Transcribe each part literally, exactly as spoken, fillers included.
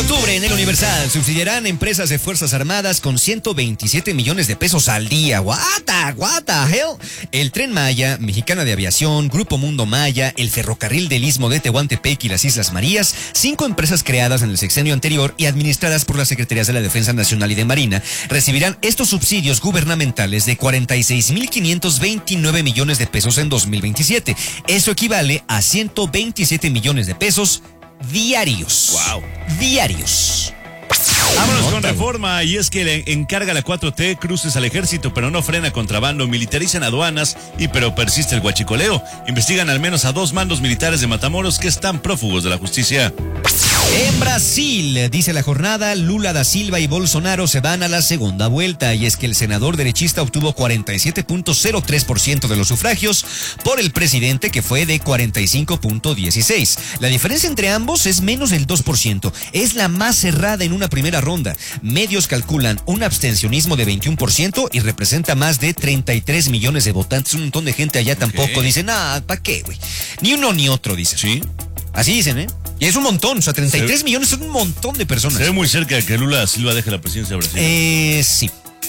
octubre en el Universal subsidiarán empresas de Fuerzas Armadas con ciento veintisiete millones de pesos al día. What the, what the hell? El Tren Maya, Mexicana de Aviación, Grupo Mundo Maya, el Ferrocarril del Istmo de Tehuantepec y las Islas Marías, cinco empresas creadas en el sexenio anterior y administradas por las Secretarías de la Defensa Nacional y de Marina, recibirán estos subsidios gubernamentales de cuarenta y seis mil quinientos veintinueve millones de pesos en dos mil veintisiete. Eso equivale a ciento veintisiete millones de pesos diarios. Wow. Diarios. Vámonos con Reforma, y es que le encarga la cuatro T cruces al ejército, pero no frena contrabando, militarizan aduanas y pero persiste el huachicoleo. Investigan al menos a dos mandos militares de Matamoros que están prófugos de la justicia. En Brasil, dice la jornada, Lula da Silva y Bolsonaro se van a la segunda vuelta, y es que el senador derechista obtuvo cuarenta y siete punto cero tres por ciento de los sufragios por el presidente, que fue de cuarenta y cinco punto dieciséis. La diferencia entre ambos es menos del dos por ciento, es la más cerrada en una primera ronda. Medios calculan un abstencionismo de veintiuno por ciento y representa más de treinta y tres millones de votantes. Un montón de gente allá tampoco okay. dice, nada, ¿para qué, güey? Ni uno ni otro, dice. Sí. Así dicen, ¿eh? Y es un montón, o sea, treinta y tres se, millones son un montón de personas. Se ve muy cerca de que Lula da Silva deje la presidencia de Brasil. Eh, sí.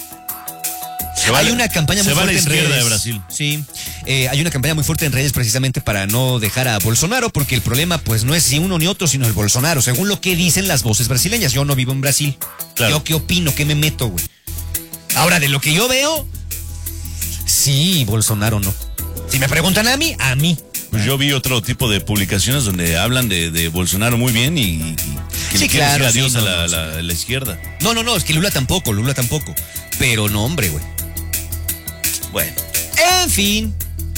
Hay una campaña muy fuerte en redes. de Brasil. Sí, eh, hay una campaña muy fuerte en redes precisamente para no dejar a Bolsonaro, porque el problema pues no es si uno ni otro, sino el Bolsonaro, según lo que dicen las voces brasileñas. Yo no vivo en Brasil. Claro. ¿Yo qué opino? ¿Qué me meto, güey? Ahora, de lo que yo veo, sí, Bolsonaro no. Si me preguntan a mí, a mí. Pues yo vi otro tipo de publicaciones donde hablan de, de Bolsonaro muy bien y, y que sí, le claro, decir adiós sí, a no, la, no, la, la izquierda. No, no, no, es que Lula tampoco, Lula tampoco. Pero no, hombre, güey. Bueno. En fin.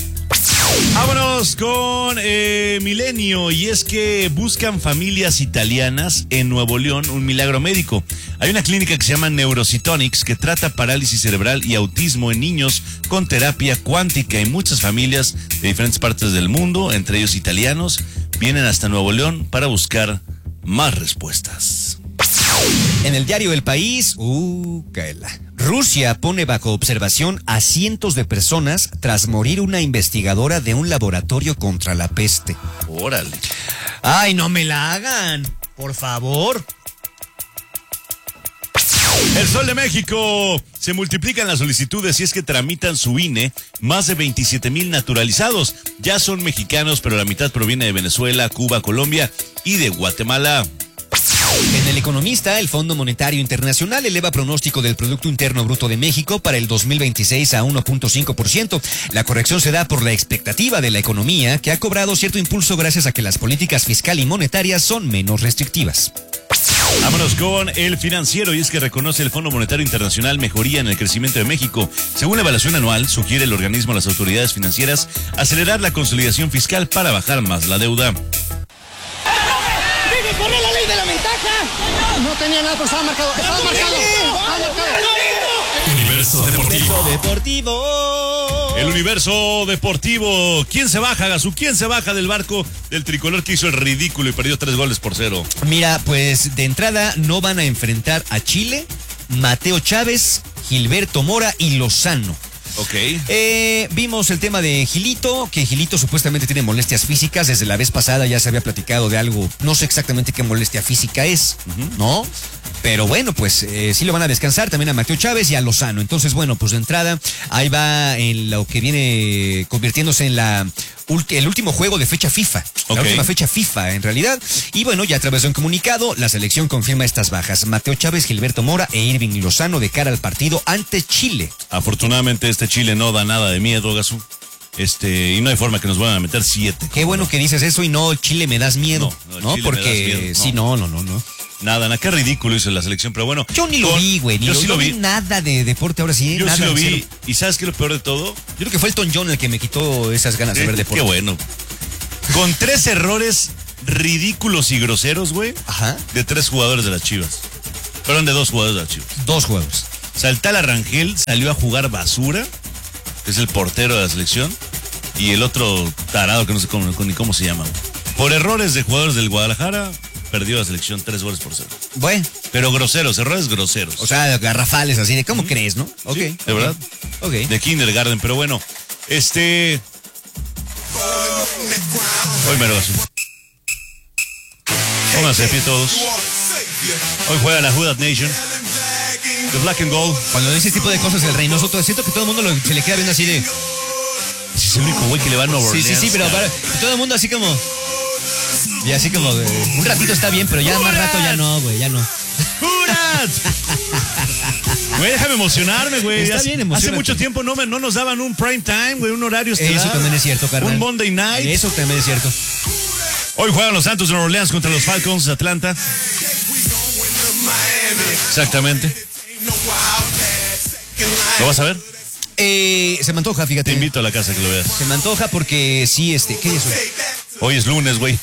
Vámonos con eh, Milenio, y es que buscan familias italianas en Nuevo León un milagro médico. Hay una clínica que se llama Neurocitonics que trata parálisis cerebral y autismo en niños con terapia cuántica, y muchas familias de diferentes partes del mundo, entre ellos italianos, vienen hasta Nuevo León para buscar más respuestas. En el diario El País, uh, caela. Rusia pone bajo observación a cientos de personas tras morir una investigadora de un laboratorio contra la peste. Órale. Ay, no me la hagan, por favor. El Sol de México. Se multiplican las solicitudes y es que tramitan su I N E más de veintisiete mil naturalizados. Ya son mexicanos, pero la mitad proviene de Venezuela, Cuba, Colombia y de Guatemala. En El Economista, el Fondo Monetario Internacional eleva pronóstico del Producto Interno Bruto de México para el dos mil veintiséis a uno punto cinco por ciento. La corrección se da por la expectativa de la economía, que ha cobrado cierto impulso gracias a que las políticas fiscal y monetarias son menos restrictivas. Vámonos con El Financiero, y es que reconoce el Fondo Monetario Internacional mejoría en el crecimiento de México. Según la evaluación anual, sugiere el organismo a las autoridades financieras acelerar la consolidación fiscal para bajar más la deuda. ¡Corre la ley de la ventaja! No tenía nada, pero estaba marcado. Estaba marcado. Estaba marcado. Universo Deportivo. Deportivo. El Universo Deportivo. ¿Quién se baja, Gasú? ¿Quién se baja del barco del tricolor que hizo el ridículo y perdió tres goles por cero? Mira, pues de entrada no van a enfrentar a Chile, Mateo Chávez, Gilberto Mora y Lozano. Ok. Eh, vimos el tema de Gilito, que Gilito supuestamente tiene molestias físicas. Desde la vez pasada ya se había platicado de algo, no sé exactamente qué molestia física es, uh-huh. ¿no? Pero bueno, pues eh, sí lo van a descansar también a Mateo Chávez y a Lozano. Entonces, bueno, pues de entrada, ahí va en lo que viene convirtiéndose en la el último juego de fecha FIFA. Okay. La última fecha FIFA, en realidad. Y bueno, ya a través de un comunicado, la selección confirma estas bajas. Mateo Chávez, Gilberto Mora e Irving Lozano de cara al partido ante Chile. Afortunadamente este Chile no da nada de miedo, Gasú. Este, y no hay forma que nos vayan a meter siete. Qué bueno que dices eso y no, Chile me das miedo. No, no, no porque miedo, no. sí, no, no, no, no. Nada, nada, qué ridículo hizo la selección, pero bueno. Yo ni lo con, vi, güey, ni yo lo, sí no lo vi. vi nada de deporte ahora sí. Yo nada, sí lo vi, cero. ¿Y sabes qué es lo peor de todo? Yo creo que fue Elton John el que me quitó esas ganas eh, de ver deporte. Qué bueno. Con tres errores ridículos y groseros, güey. Ajá. De tres jugadores de las Chivas. Fueron de dos jugadores de las Chivas. Dos jugadores. Saltala Rangel salió a jugar basura, que es el portero de la selección. Y el otro tarado que no sé cómo, ni cómo se llama, güey. Por errores de jugadores del Guadalajara, perdió la selección tres goles por cero. Bueno. Pero groseros, errores groseros. O sea, garrafales así, de cómo ¿Mm? crees, ¿no? Ok. Sí, de verdad. Ok. De kindergarten, pero bueno. Este... Hoy me lo Pónganse de pie todos. Hoy juega la Who Dat Nation. The Black and Gold. Cuando dice ese tipo de cosas, el Reynoso, todo, siento que todo el mundo lo- se le queda viendo así de... Ese es el único güey que le va a Nueva Sí, Orleans. sí, sí, pero para- todo el mundo así como... Y así como de... Un ratito está bien, pero ya más rato ya no, güey, ya no. ¡Jurat! Güey, déjame emocionarme, güey. Está Hace- bien, Hace emocionate. mucho tiempo no, me, no nos daban un prime time, güey, un horario estelar. Eso también es cierto, carnal. Un Monday night. Eso también es cierto. Hoy juegan los Santos de Nueva Orleans contra los Falcons de Atlanta. Exactamente. ¿Lo vas a ver? Eh, se me antoja, fíjate. Te invito a la casa que lo veas. Se me antoja porque sí, este... ¿Qué es eso? Hoy es lunes, güey.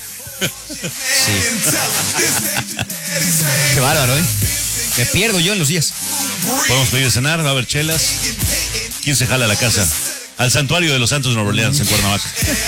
Qué bárbaro, ¿eh? Me pierdo yo en los días. Podemos pedir de cenar, va a haber chelas. ¿Quién se jala a la casa? Al santuario de los Santos de Nueva Orleans en Cuernavaca.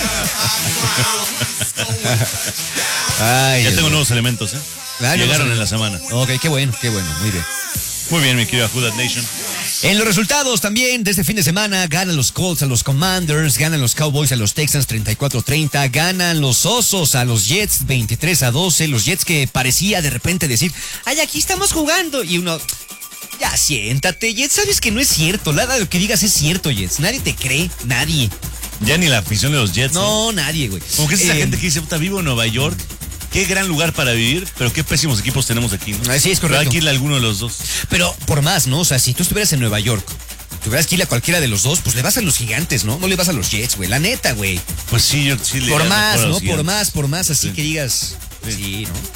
Ay, Ya Dios tengo mío. nuevos elementos, ¿eh? Ah, Llegaron nuevos en la semana. Ok, qué bueno, qué bueno, muy bien. Muy bien, mi querida Who Dat Nation. En los resultados también de este fin de semana, ganan los Colts a los Commanders, ganan los Cowboys a los Texans treinta y cuatro a treinta, ganan los Osos a los Jets veintitrés a doce, los Jets que parecía de repente decir, ay, aquí estamos jugando, y uno, ya siéntate, Jets, sabes que no es cierto, nada de lo que digas es cierto, Jets, nadie te cree, nadie. Ya ni la afición de los Jets. No, nadie, güey. Como que es esa Eh, gente que dice, puta, vivo en Nueva York. Qué gran lugar para vivir, pero qué pésimos equipos tenemos aquí, ¿no? Ah, sí, es Pero correcto. hay que irle a alguno de los dos. Pero por más, ¿no? O sea, si tú estuvieras en Nueva York, tuvieras que ir a cualquiera de los dos, pues le vas a los Gigantes, ¿no? No le vas a los Jets, güey, la neta, güey. Pues sí, yo sí le Por iría más, mejor a ¿no? los Por Gigantes. más, por más, así Sí. que digas. Sí. Sí, ¿no?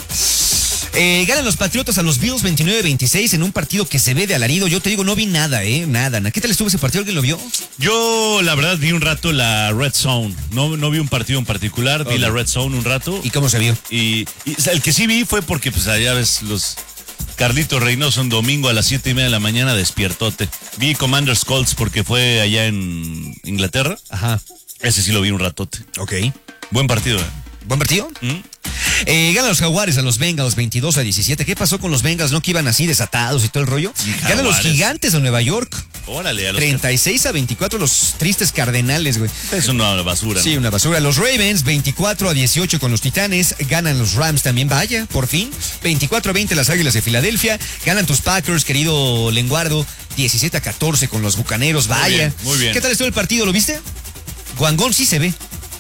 Eh, ganan los Patriotas a los Bills veintinueve a veintiséis en un partido que se ve de alarido. Yo te digo, no vi nada, ¿eh? Nada. ¿Qué tal estuvo ese partido? ¿Alguien lo vio? Yo, la verdad, vi un rato la Red Zone. No, no vi un partido en particular, vi Ok. la Red Zone un rato. ¿Y cómo se vio? Y, y, o sea, el que sí vi fue porque, pues, allá ves, los Carlitos Reynoso un domingo a las siete y media de la mañana despiertote. Vi Commanders Colts porque fue allá en Inglaterra. Ajá. Ese sí lo vi un ratote. Ok. Buen partido, ¿eh? ¿Buen partido? ¿Mm? Eh, ganan los Jaguares a los Bengals veintidós a diecisiete. ¿Qué pasó con los Bengals? ¿No que iban así desatados y todo el rollo? Y Ganan los Jaguares. Gigantes de Nueva York Órale, a los treinta y seis a veinticuatro los tristes Cardenales, güey. Es una basura. Sí, ¿no? una basura. Los Ravens, veinticuatro a dieciocho con los Titanes. Ganan los Rams también, vaya, por fin. veinticuatro a veinte las Águilas de Filadelfia. Ganan tus Packers, querido Lenguardo. diecisiete a catorce con los Bucaneros, vaya. bien, muy bien. ¿Qué tal estuvo el partido? ¿Lo viste? Guangón sí se ve.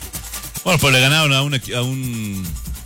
Bueno, pues le ganaron a un, equi- a un,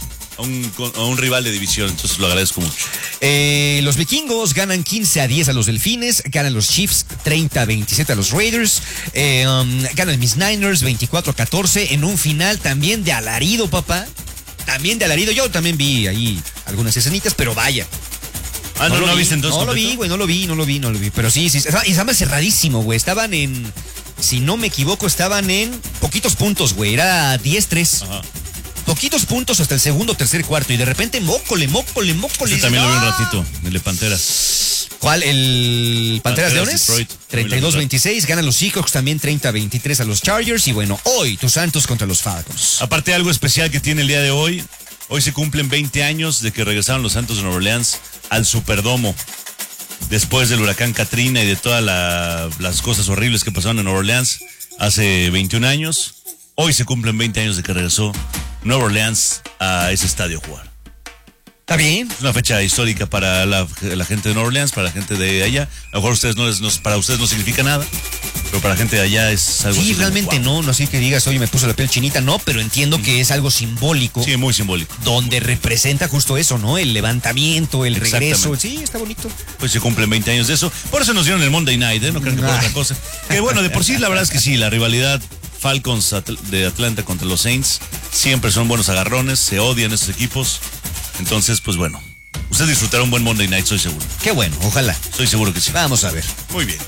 a un, a un rival de división, entonces lo agradezco mucho. Eh, los Vikingos ganan quince a diez a los Delfines. Ganan los Chiefs treinta a veintisiete a los Raiders. Eh, um, ganan mis Niners veinticuatro a catorce en un final también de alarido, papá. También de alarido. Yo también vi ahí algunas escenitas, pero vaya. Ah, no, no, lo vi, viste entonces. No lo completo? vi, güey, no lo vi, no lo vi, no lo vi. Pero sí, sí. Y estaba cerradísimo, güey. Estaban en, si no me equivoco, estaban en poquitos puntos, güey. Era diez tres. Ajá. Poquitos puntos hasta el segundo, tercer, cuarto. Y de repente, mócole, mócole, mócole. Ese también lo vi un ¡Ah! ratito, el de Pantera. ¿Cuál? ¿El Panteras Panteras Leones? Detroit. treinta y dos a veintiséis. Ganan los Seahawks también treinta a veintitrés a los Chargers. Y bueno, hoy tus Santos contra los Falcons. Aparte, algo especial que tiene el día de hoy. Hoy se cumplen veinte años de que regresaron los Santos de Nueva Orleans al Superdomo. Después del huracán Katrina y de todas la- las cosas horribles que pasaron en Nueva Orleans hace veintiún años. Hoy se cumplen veinte años de que regresó Nueva Orleans a ese estadio a jugar. ¿Está bien? Es una fecha histórica para la, la gente de Nueva Orleans, para la gente de allá. A lo mejor ustedes no les, no- para ustedes no significa nada, pero para la gente de allá es algo Sí, así como, realmente wow. no, no así que digas, oye, me puso la piel chinita, no, pero entiendo que es algo simbólico. Sí, muy simbólico. Donde representa justo eso, ¿no? El levantamiento, el regreso. Exactamente. Sí, está bonito. Pues se cumplen veinte años de eso. Por eso nos dieron el Monday Night, ¿eh? No crean que por Ah. otra cosa. Que bueno, de por sí, la verdad es que sí, la rivalidad Falcons Atl- de Atlanta contra los Saints siempre son buenos agarrones, se odian esos equipos. Entonces, pues bueno, usted disfrutará un buen Monday Night, soy seguro. Qué bueno, ojalá. Soy seguro que sí. Vamos a ver. Muy bien.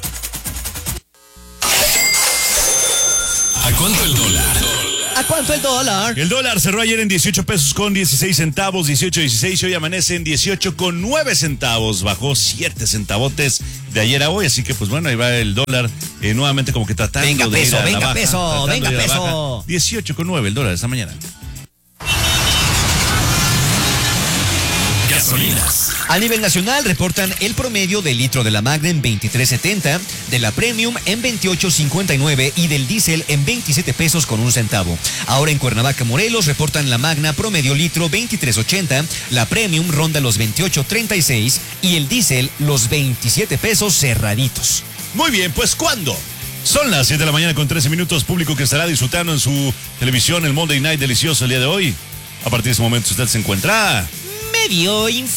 ¿A cuánto el dólar? ¿A cuánto el dólar? El dólar cerró ayer en dieciocho pesos con dieciséis centavos, dieciocho dieciséis, y hoy amanece en dieciocho con nueve centavos, bajó siete centavotes de ayer a hoy, así que pues bueno, ahí va el dólar eh, nuevamente como que tratando Venga, de ir peso, a la venga, baja, peso, tratando venga, de ir a la peso. baja. dieciocho con nueve el dólar esta mañana. Gasolinas A nivel nacional reportan el promedio del litro de la Magna en veintitrés setenta, de la Premium en veintiocho cincuenta y nueve y del diésel en veintisiete pesos con un centavo. Ahora en Cuernavaca, Morelos reportan la Magna promedio litro veintitrés ochenta, la Premium ronda los veintiocho treinta y seis y el diésel los veintisiete pesos cerraditos. Muy bien, pues ¿cuándo? Son las siete de la mañana con trece minutos, público que estará disfrutando en su televisión el Monday Night delicioso el día de hoy. A partir de ese momento usted se encuentra medio